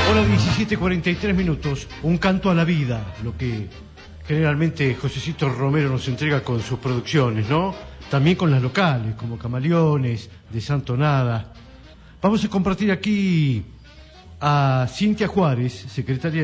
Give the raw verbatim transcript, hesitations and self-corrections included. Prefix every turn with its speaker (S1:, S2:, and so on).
S1: Hora diecisiete cuarenta y tres minutos, un canto a la vida, lo que generalmente Josecito Romero nos entrega con sus producciones, ¿no? También con las locales, como Camaleones, de Santo Nada. Vamos a compartir aquí a Cintia Juárez, secretaria